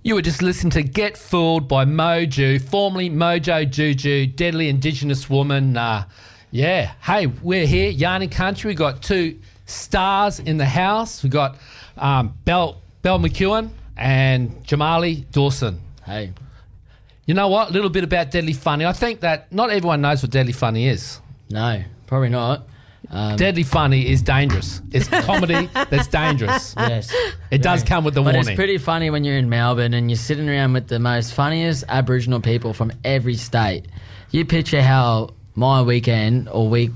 You were just listening to Get Fooled by Moju, formerly Mojo Juju, deadly Indigenous woman. Hey, we're here, Yarning Country. We've got two stars in the house. We've got Belle McEwen and Jamali Dawson. Hey. You know what? A little bit about Deadly Funny. I think that not everyone knows what Deadly Funny is. No, probably not. Deadly Funny is dangerous. It's comedy that's dangerous. Yes. It does come with the But warning. it's pretty funny when you're in Melbourne and you're sitting around with the most funniest Aboriginal people from every state. You picture how my weekend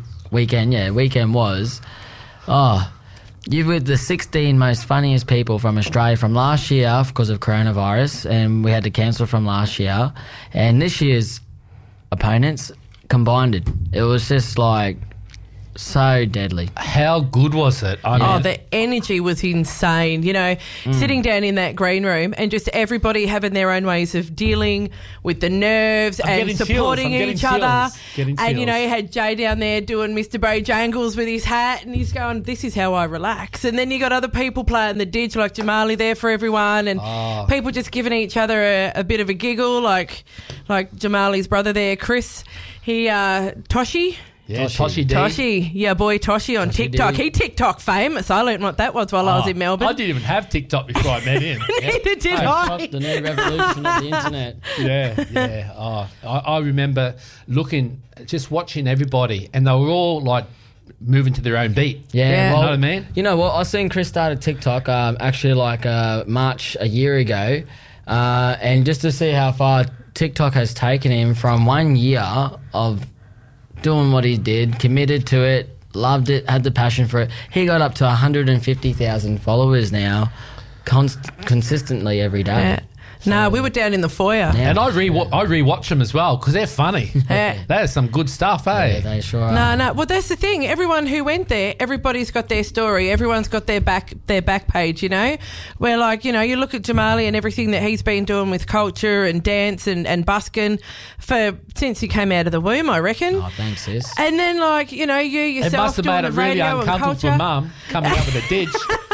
was. Oh, you were the 16 most funniest people from Australia from last year because of coronavirus, and we had to cancel from last year. And this year's opponents combined it. It was just like so deadly. How good was it? The energy was insane. You know, sitting down in that green room and just everybody having their own ways of dealing with the nerves and supporting each other. And, you know, you had Jay down there doing Mr. Bojangles with his hat and he's going, this is how I relax. And then you got other people playing the didge like Jamali there for everyone and people just giving each other a bit of a giggle like Jamali's brother there, Chris. Toshi. Yeah, Toshi D. Toshi, yeah, boy Toshi on TikTok. D. He TikTok famous. I learned what that was while I was in Melbourne. I didn't even have TikTok before I met him. Neither did I. The new revolution of the internet. Yeah. I remember just watching everybody, and they were all like moving to their own beat. Yeah. You know what I mean? You know what? I seen Chris start a TikTok actually like March a year ago, and just to see how far TikTok has taken him from 1 year of doing what he did, committed to it, loved it, had the passion for it. He got up to 150,000 followers now, consistently every day. Yeah. No, we were down in the foyer. Yeah. And I rewatch them as well because they're funny. Yeah. That is some good stuff, eh? Yeah, they sure are. No. Well, that's the thing. Everyone who went there, everybody's got their story. Everyone's got their back page, you know? Where, like, you know, you look at Jamali and everything that he's been doing with culture and dance and busking since he came out of the womb, I reckon. Oh, thanks, sis. And then, like, you know, you yourself It must have doing made the it really radio uncomfortable and culture. for Mum coming up with a ditch.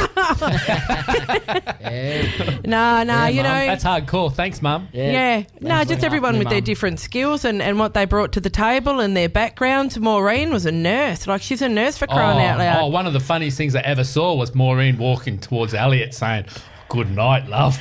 Yeah. No, you Mum, know. that's hardcore. Thanks, Mum. Yeah. No, just everyone with their Mum. different skills and what they brought to the table and their backgrounds. Maureen was a nurse. Like, she's a nurse for crying out loud. Oh, one of the funniest things I ever saw was Maureen walking towards Elliot saying, "Good night, love."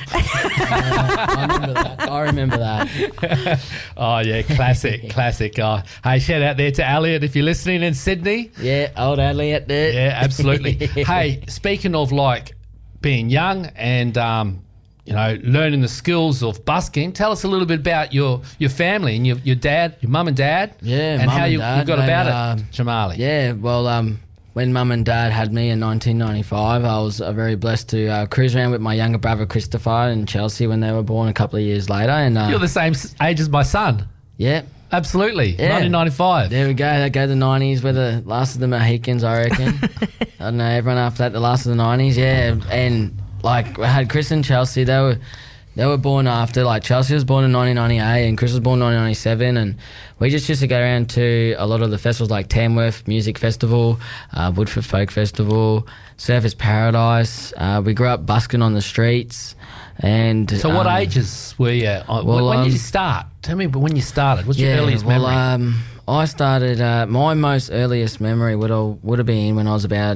I remember that. Oh, yeah, classic. Hey, shout out there to Elliot if you're listening in Sydney. Yeah, old Elliot there. Yeah, absolutely. Hey, speaking of, like, being young and, you know, learning the skills of busking, tell us a little bit about your family and your dad, your mum and dad. Yeah, and mum how and you dad, got they, about it, Jamali. Yeah, well, when Mum and Dad had me in 1995, I was very blessed to cruise around with my younger brother Christopher in Chelsea when they were born a couple of years later. And You're the same age as my son. yeah, Absolutely. Yeah. 1995. there we go. They go the 90s, were the last of the Mohicans, I reckon. I don't know, everyone after that, the last of the 90s, yeah. And like, we had Chris and Chelsea, they were born after, like, Chelsea was born in 1998 and Chris was born in 1997, and we just used to go around to a lot of the festivals like Tamworth Music Festival, Woodford Folk Festival, Surfers Paradise. We grew up busking on the streets. And So what ages were you? When did you start? Tell me when you started. What's your earliest memory? I started, my most earliest memory would have been when I was about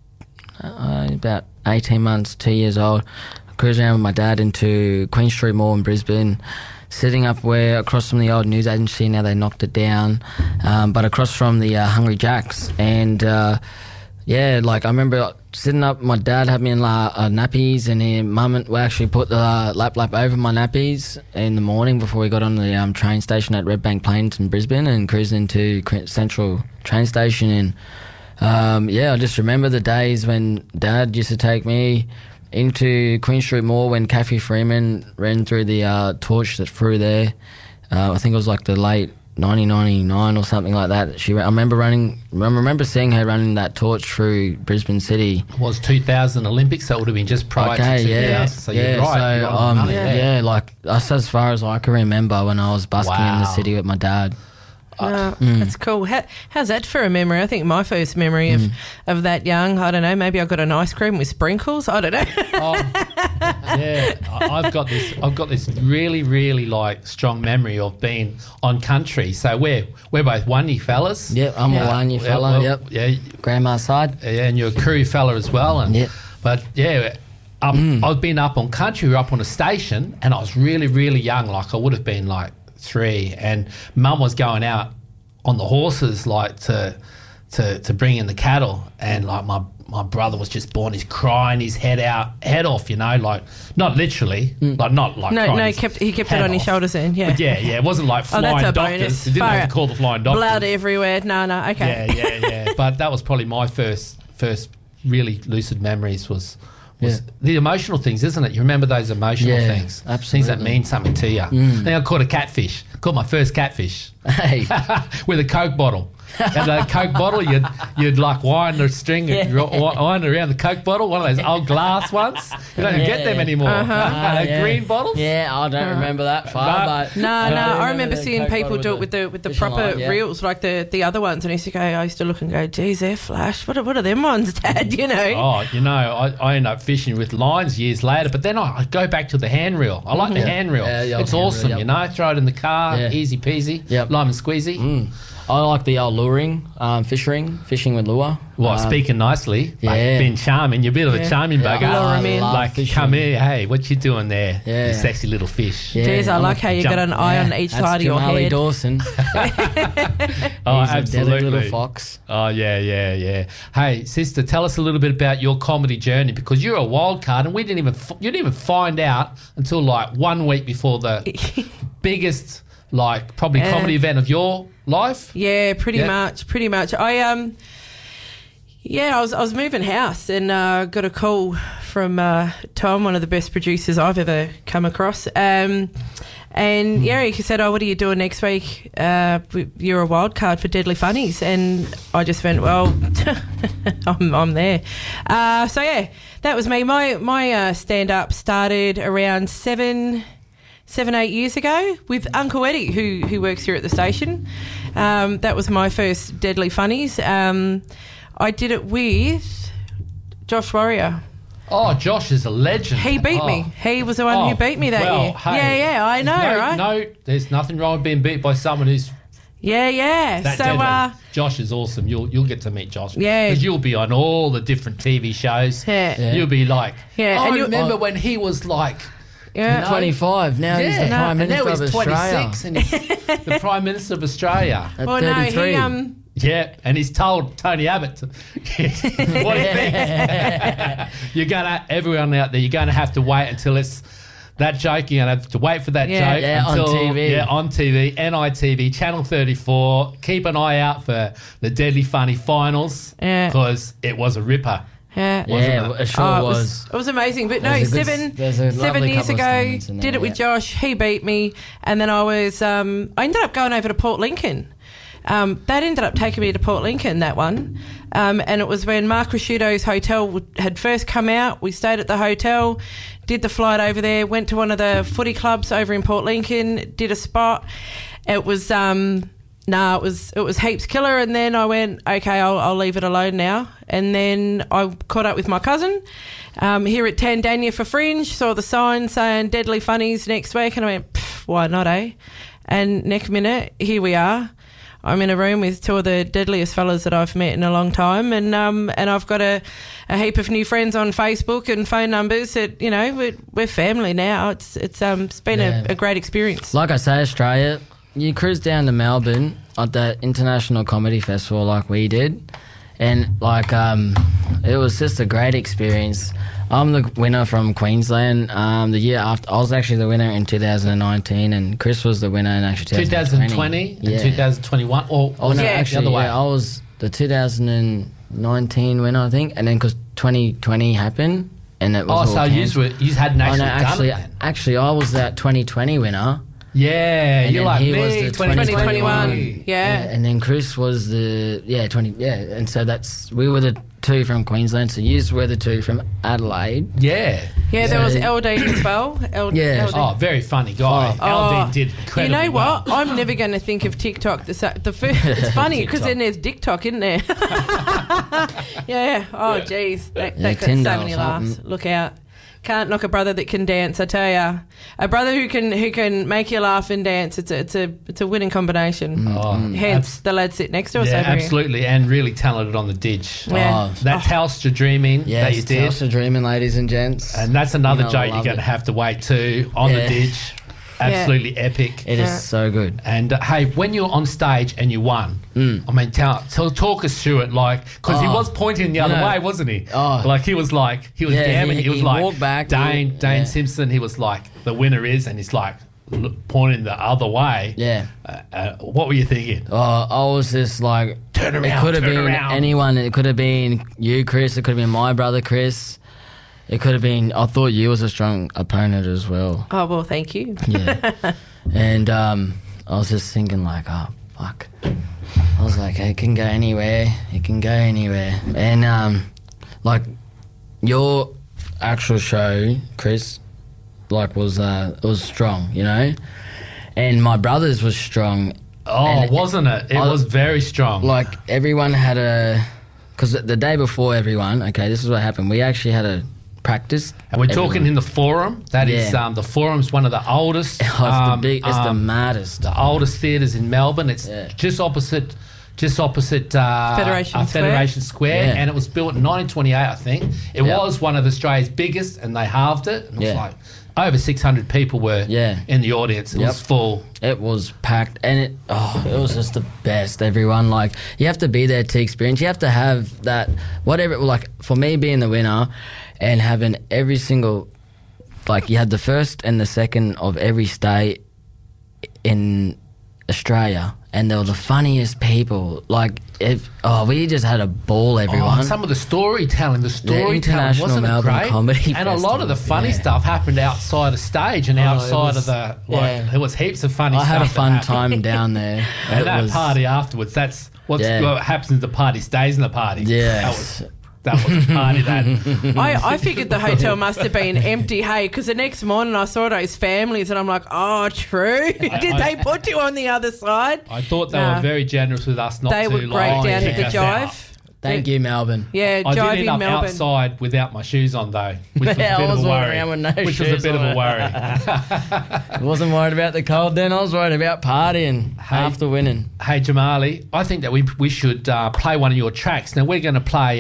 18 months, 2 years old. Cruising around with my dad into Queen Street Mall in Brisbane, sitting up where across from the old news agency, now they knocked it down, but across from the Hungry Jacks. And like, I remember sitting up, my dad had me in nappies, and Mum would actually put the lap over my nappies in the morning before we got on the train station at Redbank Plains in Brisbane and cruising to Central train station. And I just remember the days when Dad used to take me into Queen Street Mall when Kathy Freeman ran through the torch that through there. I think it was like the late 1999 or something like that. I remember seeing her running that torch through Brisbane City. It was 2000 Olympics, so it would have been just prior to 2000. So you're right. Like, that's as far as I can remember when I was busking in the city with my dad. That's cool. How's that for a memory? I think my first memory of that young, I don't know, maybe I got an ice cream with sprinkles. I don't know. Yeah, I've got this really, really like strong memory of being on country. So we're both Wundy fellas. Yep, I'm a Wundy fella. Yep. Yeah, grandma's side. Yeah, and you're a Koori fella as well. And yep. But yeah, I've been up on country. We were up on a station, and I was really, really young. Like I would have been like 3, and Mum was going out on the horses, like to bring in the cattle, and like my brother was just born. He's crying his head off, you know, like not literally, like not like no, he kept it on his shoulders then, yeah. But yeah, it wasn't like flying doctors. He didn't have to call the flying doctors. Blood everywhere. No, okay. Yeah. But that was probably my first really lucid memories was the emotional things, isn't it? You remember those emotional things, absolutely. Things that mean something to you. Then I caught a catfish. Caught my first catfish. Hey, with a Coke bottle. And the Coke bottle, you'd like wind the string and wind around the Coke bottle, one of those old glass ones. You don't even get them anymore. Green bottles. Yeah, I don't remember that far. But no. I remember seeing people do it with the proper reels, like the other ones. And I used to look and go, geez, they're flash. What are them ones, Dad? You know. Oh, you know, I ended up fishing with lines years later, but then I go back to the hand reel. I like the hand reel. It's awesome, you know. Throw it in the car, easy peasy, lime and squeezy. I like the old luring, fishing with lure. Well, speaking nicely, like being charming. You're a bit of a charming bugger. Like, come here, hey, what you doing there? You sexy little fish. Jeez, I like how you got an eye on each side of your head. Dawson. Absolutely. A little fox. Oh, yeah. Hey, sister, tell us a little bit about your comedy journey, because you're a wild card, and you didn't even find out until like 1 week before the biggest, like, probably comedy event of your life. Yeah, pretty much. I was moving house and got a call from Tom, one of the best producers I've ever come across. And he said, "Oh, what are you doing next week? You're a wild card for Deadly Funnies." And I just went, "Well, I'm there." So yeah, that was me. My stand up started around 7-8 years ago with Uncle Eddie, who works here at the station. That was my first Deadly Funnies. I did it with Josh Warrior. Oh, Josh is a legend. He beat me. He was the one who beat me that year. Hey, I know, right? No, there's nothing wrong with being beat by someone who's So Josh is awesome. You'll get to meet Josh. Yeah. Because you'll be on all the different TV shows. Yeah. You'll be like, and I remember when he was like... 25. Now he's the Prime Minister of Australia. 26 and he's the Prime Minister of Australia. At 33. And he's told Tony Abbott what he thinks. Everyone out there, you're going to have to wait until it's that joke. You're going to have to wait for that joke until, on TV. Yeah, on TV, NITV, Channel 34. Keep an eye out for the Deadly Funny finals because it was a ripper. It sure was. It was amazing. But no, 7 years ago, did it with Josh. He beat me. And then I ended up going over to Port Lincoln. That ended up taking me to Port Lincoln, that one. And it was when Mark Rasciuto's hotel had first come out. We stayed at the hotel, did the flight over there, went to one of the footy clubs over in Port Lincoln, did a spot. It was... it was heaps killer, and then I went, okay, I'll leave it alone now. And then I caught up with my cousin here at Tandanya for Fringe, saw the sign saying Deadly Funnies next week, and I went, why not, eh? And next minute, here we are. I'm in a room with two of the deadliest fellas that I've met in a long time, and I've got a heap of new friends on Facebook and phone numbers that, you know, we're family now. It's been a great experience. Like I say, Australia... You cruise down to Melbourne at that International Comedy Festival like we did, and like it was just a great experience. I'm the winner from Queensland. The year after, I was actually the winner in 2019, and Chris was the winner in actually 2020 and 2021. Actually, the other way. I was the 2019 winner, I think, and then because 2020 happened, and it was you hadn't actually done it. Actually, I was that 2020 winner. Yeah, and you're like he me, was the 2021. Yeah. And then Chris was the 20. Yeah, and so we were the two from Queensland. So you were the two from Adelaide. Yeah. Yeah, there was Eldine as well. Eldine. Oh, very funny guy. Eldine did incredibly You know what? I'm never going to think of TikTok. It's funny because then there's TikTok, isn't there? Yeah. Oh, geez. That got so many laughs. Look out. Can't knock a brother that can dance, I tell ya. A brother who can make you laugh and dance. It's a winning combination. Hence the lad sitting next to us. Yeah, over absolutely, here. and really talented on the didge. Yeah. That Telstra Dreaming that you did. Telstra Dreaming, ladies and gents. And that's another joke you're going to have to wait to on the didge. Absolutely epic. It is so good. And hey, when you're on stage and you won, I mean, talk us through it, like, because he was pointing the other way, wasn't he? Like he was damning. He was like, walked back. Dane Simpson. He was like, the winner is, and he's like pointing the other way. Yeah. What were you thinking? I was just like, turn around. It could have been anyone. It could have been you, Chris. It could have been my brother, Chris. It could have been. I thought you was a strong opponent as well. Oh well, thank you. Yeah, and I was just thinking like, oh fuck. I was like, it can go anywhere. It can go anywhere. And like your actual show, Chris, like was strong, you know. And my brother's was strong. Oh, wasn't it? It was very strong. Like everyone had because the day before everyone. Okay, this is what happened. We actually had a practice, and we're talking in the Forum. That is the Forum's one of the oldest. It's the maddest, the oldest theatres in Melbourne. It's just opposite Federation Square, and it was built in 1928, I think. It was one of Australia's biggest, and they halved it. And it was like over 600 people were in the audience. It was full. It was packed, and it was just the best. Everyone, like, you have to be there to experience. You have to have that, whatever. Like for me, being the winner. And having every single, like, you had the first and the second of every state in Australia, and they were the funniest people. Like, we just had a ball, everyone. Some of the storytelling, International wasn't Melbourne it great? Comedy and a lot of the funny stuff happened outside of stage and outside of the, like, there was heaps of funny stuff. I had a fun time down there. And that party afterwards, that's what happens in the party stays in the party. Yeah. That was a party that. I figured the hotel must have been empty, hey, because the next morning I saw those families and I'm like, oh, true. Did they put you on the other side? I thought they were very generous with us not to. They were great down at the Jive. Thank you, Melbourne. Yeah, I Jive did end in up Melbourne. Outside without my shoes on, though, which was a bit of a worry. Which was a bit of a worry. I wasn't worried about the cold then. I was worried about partying after winning. Hey, Jamali, I think that we should play one of your tracks. Now, we're going to play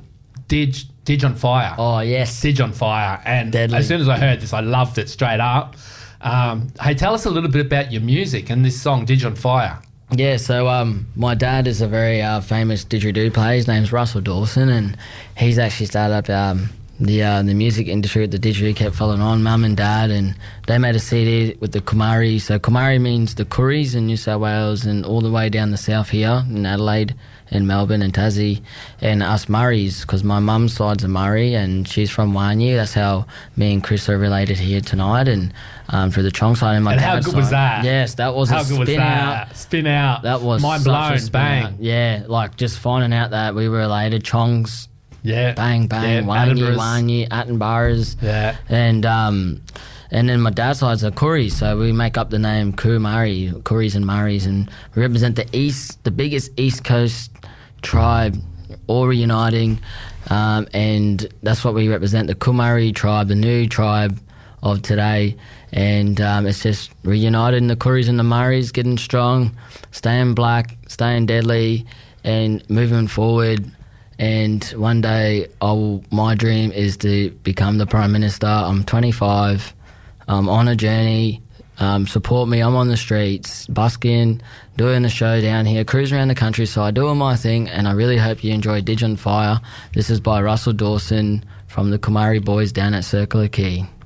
Didge on Fire. Oh, yes. Didge on Fire. And Deadly. As soon as I heard this, I loved it straight up. Hey, tell us a little bit about your music and this song, Didge on Fire. Yeah, so my dad is a very famous didgeridoo player. His name's Russell Dawson, and he's actually started up the music industry. The didgeridoo kept following on, Mum and Dad, and they made a CD with the Kumari. So Kumari means the Kuris in New South Wales and all the way down the south here in Adelaide, in Melbourne and Tassie, and us Murrays, because my mum's side's a Murray and she's from Wanyi. That's how me and Chris are related here tonight, and through the Chong side. And my how good was that? Yes, that was how good was that? Spin out. That was mind blown. Bang. Out. Yeah, like just finding out that we were related. Chongs. Yeah. Bang bang. Wanyi, Attenboroughs. Yeah. And then my dad's side's a Koori, so we make up the name Kumari, Kooris and Murrays, and we represent the biggest East Coast tribe, all reuniting, and that's what we represent, the Kumari tribe, the new tribe of today, and it's just reuniting the Kooris and the Murrays, getting strong, staying black, staying deadly, and moving forward. And one day, my dream is to become the Prime Minister. I'm 25. I'm on a journey. Support me. I'm on the streets, busking, doing a show down here, cruising around the countryside, doing my thing, and I really hope you enjoy Didge on Fire. This is by Russell Dawson from the Kumari Boys down at Circular Quay.